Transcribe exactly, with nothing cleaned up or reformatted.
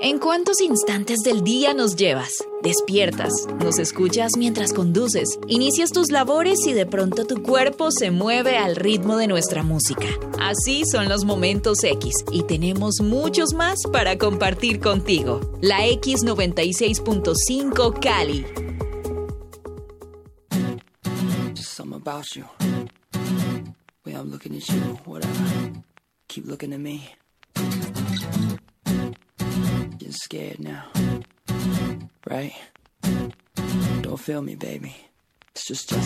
¿En cuántos instantes del día nos llevas? Despiertas, nos escuchas mientras conduces, inicias tus labores y de pronto tu cuerpo se mueve al ritmo de nuestra música. Así son los momentos X y tenemos muchos más para compartir contigo. La X noventa y seis punto cinco Cali. Just something about you. Way I'm looking at you, whatever. Keep looking at me. Getting scared now, right? Don't feel me, baby. It's just just